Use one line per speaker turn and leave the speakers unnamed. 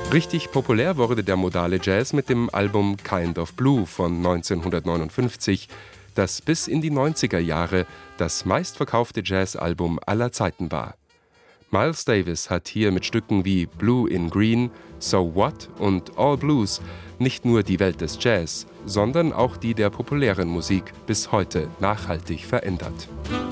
Richtig populär wurde der modale Jazz mit dem Album Kind of Blue von 1959, das bis in die 90er Jahre das meistverkaufte Jazzalbum aller Zeiten war. Miles Davis hat hier mit Stücken wie Blue in Green, So What und All Blues nicht nur die Welt des Jazz, sondern auch die der populären Musik bis heute nachhaltig verändert.